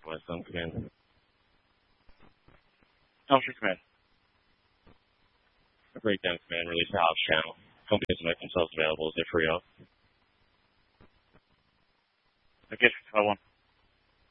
Westbound command. Officer command. A breakdown command, release the house channel. Companies make themselves available as they free up. Okay, 5-1.